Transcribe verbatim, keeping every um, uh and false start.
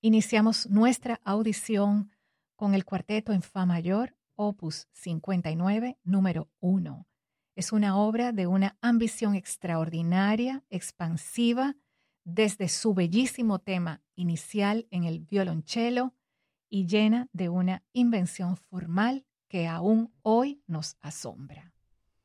Iniciamos nuestra audición con el cuarteto en Fa mayor, opus cincuenta y nueve, número uno. Es una obra de una ambición extraordinaria, expansiva, desde su bellísimo tema inicial en el violonchelo y llena de una invención formal que aún hoy nos asombra.